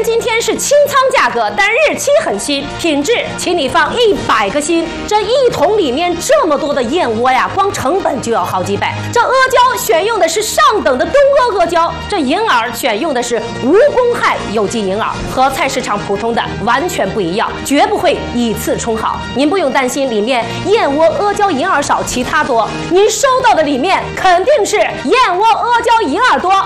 然今天是清仓价格，但日期很新，品质请你放100个心。这1桶里面这么多的燕窝呀，光成本就要好几百。这阿胶选用的是上等的东阿阿胶，这银耳选用的是无公害有机银耳，和菜市场普通的完全不一样，绝不会以次充好。您不用担心里面燕窝阿胶银耳少，其他多，您收到的里面肯定是燕窝阿胶银耳多。